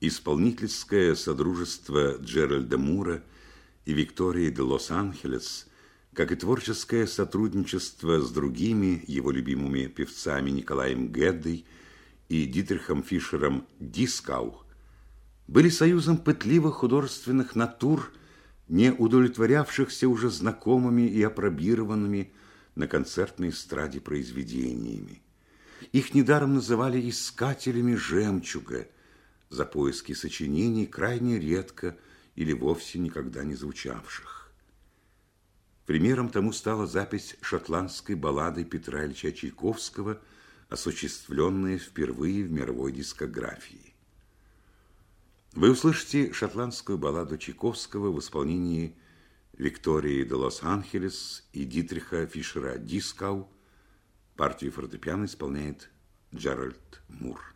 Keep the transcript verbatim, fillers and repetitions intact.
Исполнительское содружество Джеральда Мура и Виктории де Лос-Анхелес, как и творческое сотрудничество с другими его любимыми певцами Николаем Геддой и Дитрихом Фишером Дискау, были союзом пытливых художественных натур, не удовлетворявшихся уже знакомыми и апробированными на концертной эстраде произведениями. Их недаром называли искателями жемчуга за поиски сочинений, крайне редко или вовсе никогда не звучавших. Примером тому стала запись шотландской баллады Петра Ильича Чайковского, осуществленная впервые в мировой дискографии. Вы услышите шотландскую балладу Чайковского в исполнении Виктории де Лос-Анхелес и Дитриха Фишера Дискау. Партию фортепиано исполняет Джеральд Мур.